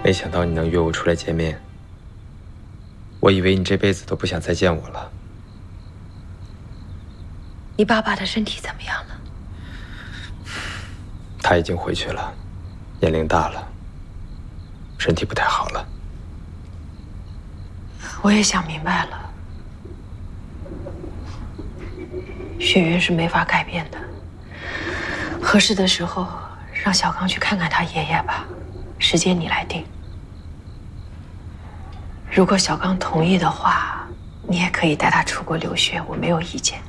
没想到你能约我出来见面，我以为你这辈子都不想再见我了。 你爸爸的身体怎么样了？ 他已经回去了，年龄大了，身体不太好了。 我也想明白了，血缘是没法改变的。合适的时候，让小刚去看看他爷爷吧，时间你来定。如果小刚同意的话，你也可以带他出国留学，我没有意见。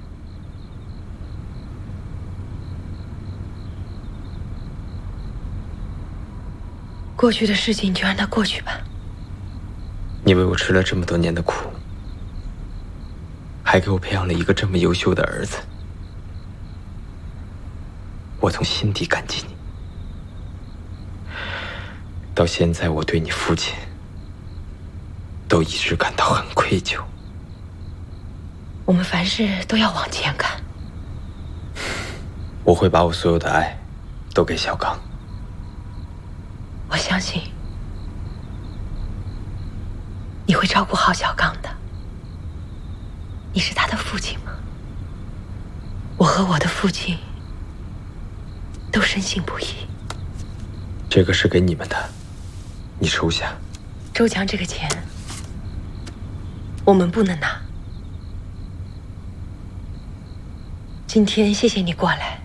过去的事情你就让它过去吧。 你为我吃了这么多年的苦，还给我培养了一个这么优秀的儿子，我从心底感激你。到现在，我对你父亲都一直感到很愧疚。 我们凡事都要往前看。 我会把我所有的爱都给小刚。 我相信你会照顾好小刚的。你是他的父亲吗？我和我的父亲都深信不疑。 这个是给你们的，你收下。 周强，这个钱我们不能拿。今天谢谢你过来。